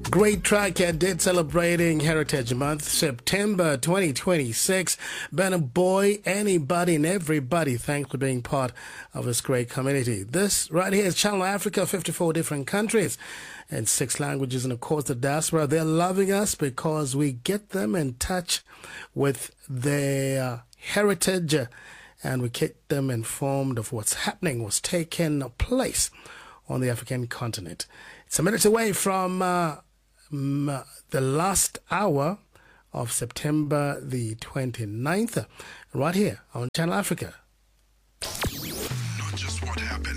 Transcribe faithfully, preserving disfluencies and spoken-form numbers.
Great track I did celebrating Heritage Month, September twenty twenty-six. Burna Boy, anybody and everybody, thanks for being part of this great community. This right here is Channel Africa, fifty-four different countries and six languages, and of course the diaspora. They're loving us because we get them in touch with their heritage and we keep them informed of what's happening, what's taking place on the African continent. It's a minute away from uh, m- the last hour of September the twenty-ninth, right here on Channel Africa.